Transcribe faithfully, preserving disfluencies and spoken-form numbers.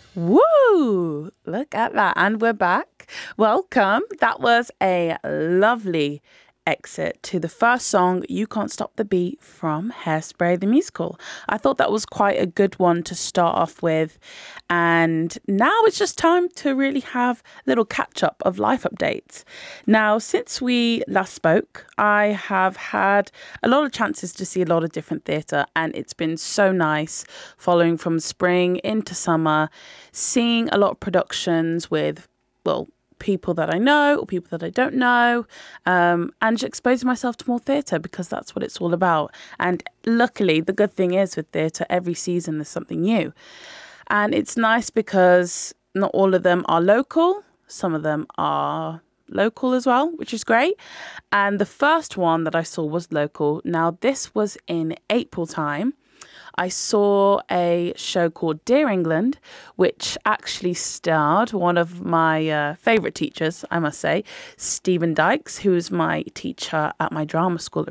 Woo! Look at that. And we're back. Welcome. That was a lovely exit to the first song, You Can't Stop the Beat, from Hairspray the Musical. I thought that was quite a good one to start off with. And now it's just time to really have a little catch up of life updates. Now, since we last spoke, I have had a lot of chances to see a lot of different theatre, and it's been so nice following from spring into summer, seeing a lot of productions with, well, people that I know or people that I don't know, um, and just exposing myself to more theatre because that's what it's all about. And luckily, the good thing is with theatre, every season there's something new. And it's nice because not all of them are local. Some of them are local as well, which is great. And the first one that I saw was local. Now, this was in April time. I saw a show called Dear England, which actually starred one of my uh, favourite teachers, I must say, Stephen Dykes, who was my teacher at my drama school